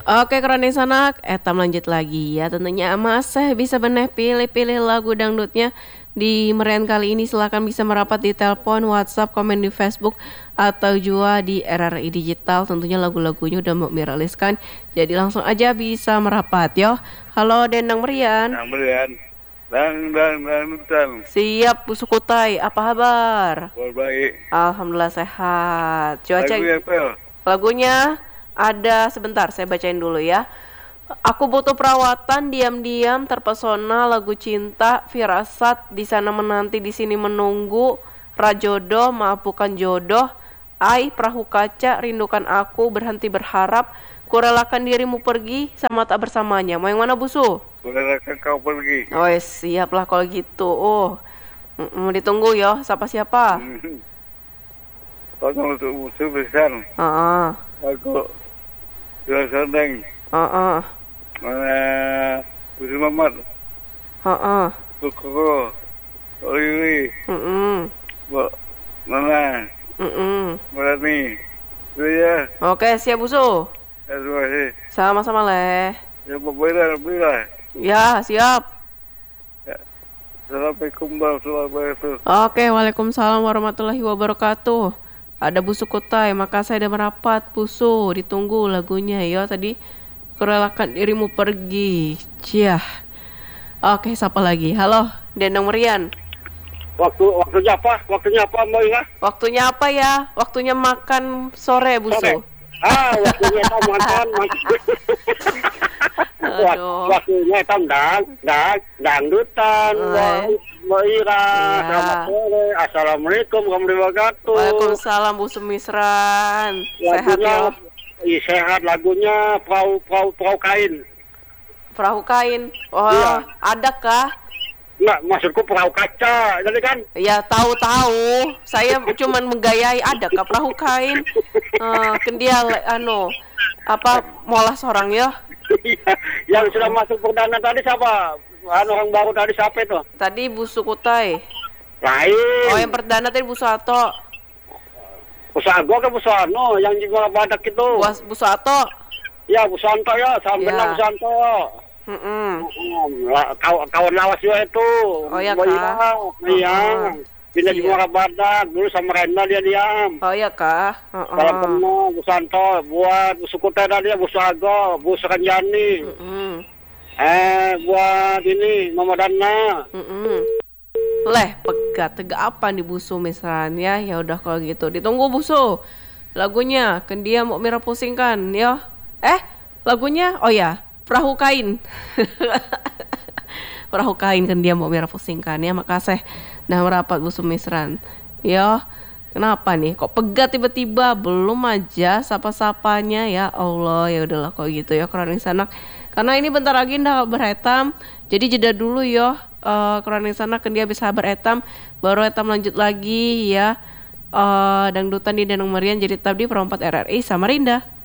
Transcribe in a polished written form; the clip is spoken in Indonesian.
Oke, Kroni Sanak, etam lanjut lagi ya. Tentunya masih bisa beneh pilih-pilih lagu dangdutnya di merian kali ini. Silakan bisa merapat di telepon, WhatsApp, komen di Facebook atau juga di RRI Digital. Tentunya lagu-lagunya udah mau miraliskan. Jadi langsung aja bisa merapat yo. Halo Dendang Merian. Yang berian dan Siap Bu Sukutai, apa kabar? baik. Alhamdulillah sehat. Cuaca Lagu yang pel. lagunya ada sebentar saya bacain dulu ya. Aku butuh perawatan, diam-diam terpesona, lagu cinta, firasat, di sana menanti, di sini menunggu, rajodoh, maaf bukan jodoh, ai, perahu kaca, rindukan aku, berhenti berharap, kurelakan dirimu pergi, sama tak bersamanya. Mau yang mana Busu? Kurelakan kau pergi. Oh siap lah kalau gitu. Ditunggu ya, siapa-siapa? Aku untuk musuh besar. Heeh. Aku jual sandeng. Heeh. Mana Budi Mamat. Heeh. Koko. Oliwi. Mbak Nana. Merani. Itu ya. Oke, siap Busu. Terima kasih. Sama-sama leh. Ya bila. Ya, siap. Ya. Assalamualaikum warahmatullahi wabarakatuh. Oke, waalaikumsalam warahmatullahi wabarakatuh. Ada Busu Kutai, maka saya udah merapat Busu. Ditunggu lagunya ya tadi. Kurelakan dirimu pergi. Ciah. Oke, siapa lagi? Halo, Dendang Merian. Waktunya apa? Waktunya apa Mbak Ina? Waktunya apa ya? Waktunya makan sore Busu. Waktunya kita makan. Aduh. Waktunya kita dangdutan. Mbak Ira, selamat sore. Assalamualaikum warahmatullahi wabarakatuh. Waalaikumsalam Bu Sumisran. Sehat ya? Sehat, lagunya perahu kain. Perahu kain. Oh, iya. Ada kah? Enggak, maksudku perahu kaca, jadi kan? Ya tahu. Saya cuman menggayai ada kah perahu kain? Kendia molas orang ya? Yang sudah masuk perdana tadi siapa? Orang baru tadi siapa itu? Tadi Bu Sukutai. Lain. Oh, yang perdana tadi Bu Sato. Bu Sago ke Bu Sono yang juga badak itu? Bu Sato. Ya, Bu Santo ya, sampai Ya. Bu Santo. Kawan lawas juga itu. Oh ya kah? Iya. Pindah di Muara Badak, dulu sama Renda dia diam. Oh ya kah? Kalau penuh Bu Santo, buat Bu Sukutai tadi, Bu Sago, Bu Sekanjani. Buat ini Mama Dana. Leh, pegat apa nih Busu misalnya? Ya udah kalau gitu. Ditunggu Busu. Lagunya Kendia mau merah pusing kan, ya? Lagunya oh ya, Perahu Kain. Perahu Kain Kendia mau merah pusing kan ya, makasih. Nah, merapat Busu Misran. Ya, kenapa nih? Kok pegat tiba-tiba? Belum aja sapa-sapanya ya Allah. Ya udahlah kalau gitu ya Kroni Sanak. Karena ini bentar lagi udah beretam. Jadi jeda dulu ya. Kroni Sanak Kendia bisa beretam. Baru etam lanjut lagi ya. Dangdutan di Danang Merian jadi tetap di Perempat RRI Samarinda.